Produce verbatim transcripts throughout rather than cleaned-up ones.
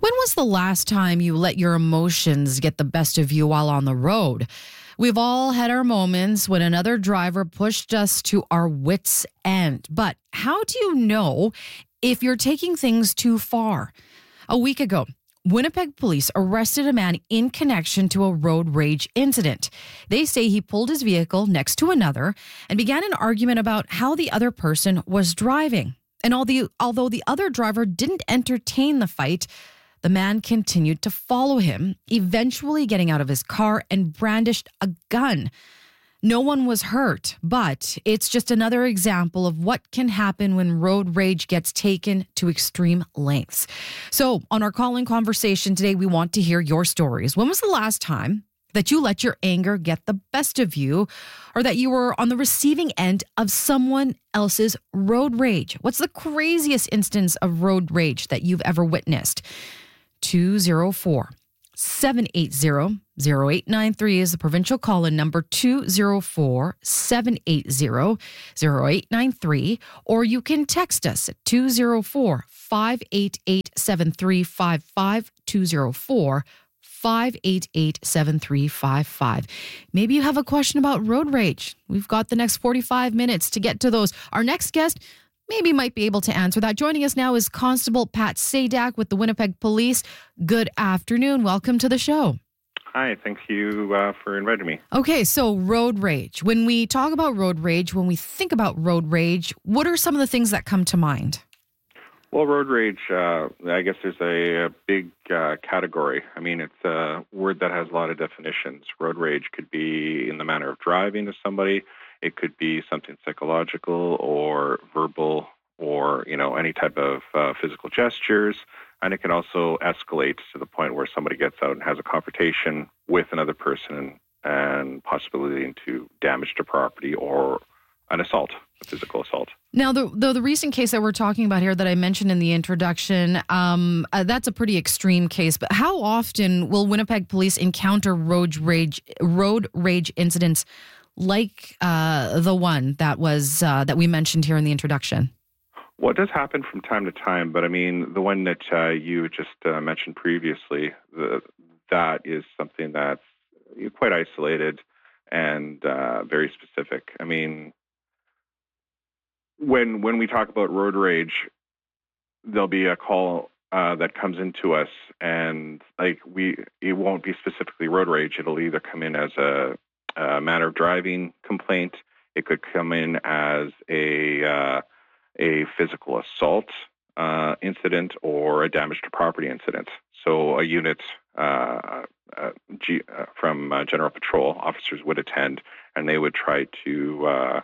When was the last time you let your emotions get the best of you while on the road? We've all had our moments when another driver pushed us to our wits' end. But how do you know if you're taking things too far? A week ago, Winnipeg police arrested a man in connection to a road rage incident. They say he pulled his vehicle next to another and began an argument about how the other person was driving. And although the other driver didn't entertain the fight, the man continued to follow him, eventually getting out of his car and brandished a gun. No one was hurt, but it's just another example of what can happen when road rage gets taken to extreme lengths. So on our call-in conversation today, we want to hear your stories. When was the last time that you let your anger get the best of you, or that you were on the receiving end of someone else's road rage? What's the craziest instance of road rage that you've ever witnessed? two oh four, seven eight zero, zero eight nine three is the provincial call-in number, two oh four, seven eight zero, zero eight nine three, or you can text us at two oh four, five eight eight, seven three five five, two oh four, five eight eight, seven three five five. Maybe you have a question about road rage. We've got the next forty-five minutes to get to those. Our next guest maybe might be able to answer that. Joining us now is Constable Pat Sajdak with the Winnipeg Police. Good afternoon. Welcome to the show. Hi, thank you uh, for inviting me. Okay, so road rage. When we talk about road rage, when we think about road rage, what are some of the things that come to mind? Well, road rage, uh, I guess there's a, a big uh, category. I mean, it's a word that has a lot of definitions. Road rage could be in the manner of driving to somebody. It could be something psychological or verbal or, you know, any type of uh, physical gestures. And it can also escalate to the point where somebody gets out and has a confrontation with another person and possibly leading to damage to property or an assault, a physical assault. Now, the, the the recent case that we're talking about here that I mentioned in the introduction, um, uh, that's a pretty extreme case. But how often will Winnipeg police encounter road rage road rage incidents like uh, the one that was uh, that we mentioned here in the introduction? Well, it does happen from time to time, but I mean, the one that uh, you just uh, mentioned previously, the, that is something that's quite isolated and uh, very specific. I mean, when when we talk about road rage, there'll be a call uh, that comes into us, and like we, it won't be specifically road rage. It'll either come in as a, a manner of driving complaint. It could come in as a uh, a physical assault uh, incident or a damage to property incident. So a unit uh, uh, G, uh, from uh, General Patrol officers would attend, and they would try to uh,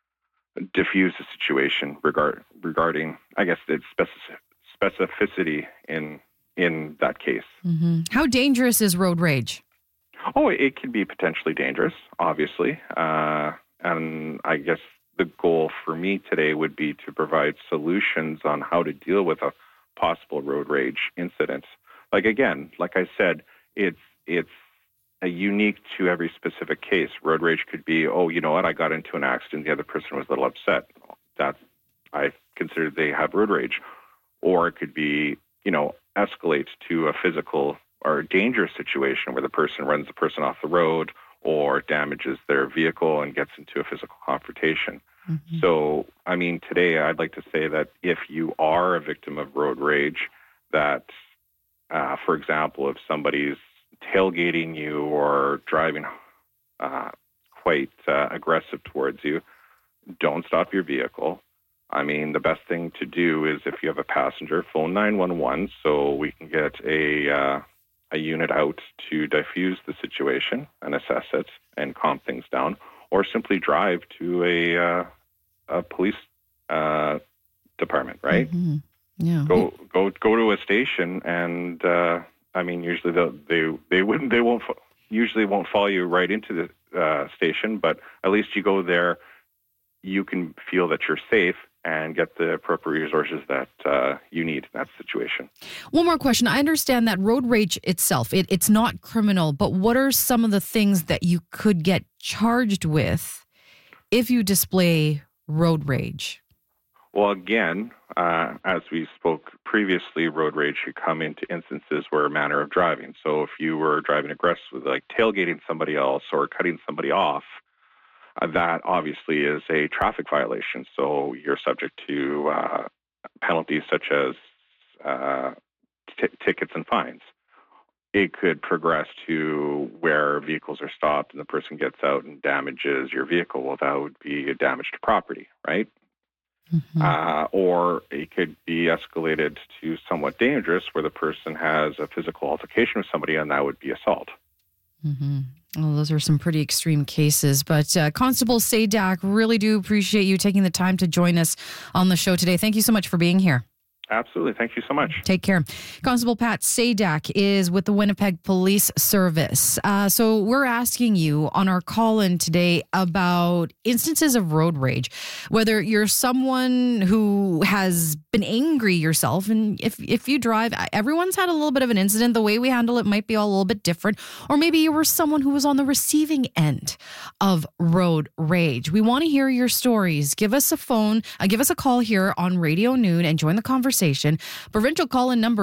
diffuse the situation regard, regarding, I guess, its specific, specificity in in that case. Mm-hmm. How dangerous is road rage? Oh, it can be potentially dangerous, obviously. Uh, and I guess the goal for me today would be to provide solutions on how to deal with a possible road rage incident. Like, again, like I said, it's it's a unique to every specific case. Road rage could be, oh, you know what, I got into an accident, the other person was a little upset. That's, I consider they have road rage. Or it could be, you know, escalate to a physical or dangerous situation where the person runs the person off the road or damages their vehicle and gets into a physical confrontation. Mm-hmm. So, I mean, today I'd like to say that if you are a victim of road rage, that, uh, for example, if somebody's tailgating you or driving uh, quite uh, aggressive towards you, don't stop your vehicle. I mean, the best thing to do is if you have a passenger, phone nine one one so we can get a uh, a unit out to diffuse the situation and assess it and calm things down, or simply drive to a uh, a police uh, department. Right? Mm-hmm. Yeah. Go go go to a station, and uh, I mean, usually they they wouldn't they won't usually won't follow you right into the uh, station, but at least you go there. You can feel that you're safe and get the appropriate resources that uh, you need in that situation. One more question. I understand that road rage itself, it, it's not criminal, but what are some of the things that you could get charged with if you display road rage? Well, again, uh, as we spoke previously, road rage should come into instances where a manner of driving. So if you were driving aggressively, like tailgating somebody else or cutting somebody off, uh, that obviously is a traffic violation. So you're subject to uh, penalties such as uh, t- tickets and fines. It could progress to where vehicles are stopped and the person gets out and damages your vehicle. Well, that would be a damage to property, right? Mm-hmm. Uh, or it could be escalated to somewhat dangerous where the person has a physical altercation with somebody, and that would be assault. Mm-hmm. Well, those are some pretty extreme cases. But uh, Constable Sadak, really do appreciate you taking the time to join us on the show today. Thank you so much for being here. Absolutely. Thank you so much. Take care. Constable Pat Sadak is with the Winnipeg Police Service. Uh, so we're asking you on our call-in today about instances of road rage, whether you're someone who has been angry yourself. And if, if you drive, everyone's had a little bit of an incident. The way we handle it might be all a little bit different. Or maybe you were someone who was on the receiving end of road rage. We want to hear your stories. Give us a phone, uh, give us a call here on Radio Noon and join the conversation. Provincial call-in number